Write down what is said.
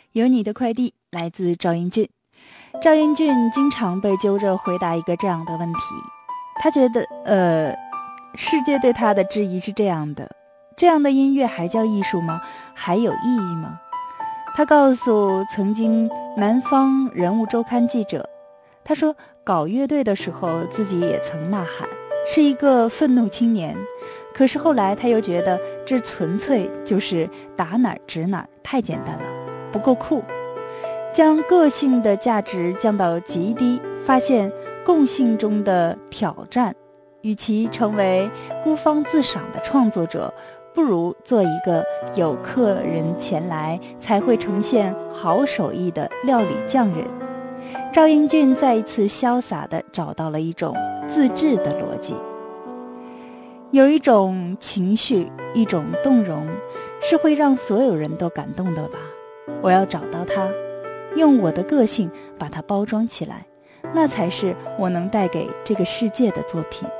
有你的快递来自赵英俊。赵英俊经常被揪着回答一个这样的问题，他觉得世界对他的质疑是这样的：这样的音乐还叫艺术吗？还有意义吗？他告诉曾经南方人物周刊记者，他说搞乐队的时候自己也曾呐喊，是一个愤怒青年，可是后来他又觉得这纯粹就是打哪儿指哪儿，太简单了，不够酷。将个性的价值降到极低，发现共性中的挑战，与其成为孤芳自赏的创作者，不如做一个有客人前来才会呈现好手艺的料理匠人。赵英俊再一次潇洒地找到了一种自制的逻辑。有一种情绪，一种动容，是会让所有人都感动的吧。我要找到它，用我的个性把它包装起来，那才是我能带给这个世界的作品。